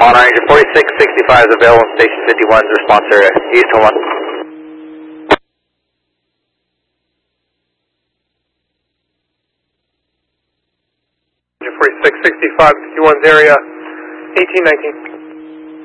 On Ranger 4665 is available in Station 51's response area. Eastern 1. Ranger 4665, 51's area, 1819.